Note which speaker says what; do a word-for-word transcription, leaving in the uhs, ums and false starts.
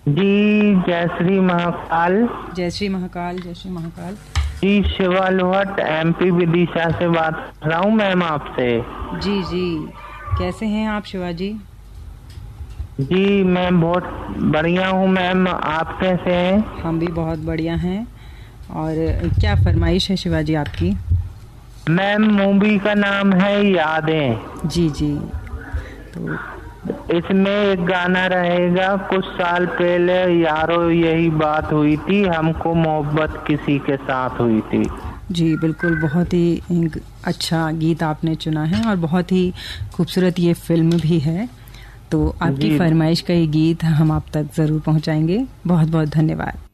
Speaker 1: जी जय श्री महाकाल।
Speaker 2: जय श्री महाकाल। जय श्री महाकाल।
Speaker 1: जी शिवा लोहट एमपी विदिशा से बात कर रहा हूँ मैम आपसे।
Speaker 2: जी जी कैसे हैं आप शिवा जी?
Speaker 1: जी मैं बहुत बढ़िया हूँ मैम, आप कैसे हैं?
Speaker 2: हम भी बहुत बढ़िया हैं। और क्या फरमाइश है शिवा जी आपकी?
Speaker 1: मैम मूवी का नाम है यादें।
Speaker 2: जी जी तो
Speaker 1: इसमें एक गाना रहेगा, कुछ साल पहले यारो यही बात हुई थी, हमको मोहब्बत किसी के साथ हुई थी।
Speaker 2: जी बिल्कुल, बहुत ही अच्छा गीत आपने चुना है और बहुत ही खूबसूरत ये फिल्म भी है। तो आपकी फरमाइश का ये गीत हम आप तक ज़रूर पहुंचाएंगे। बहुत बहुत धन्यवाद।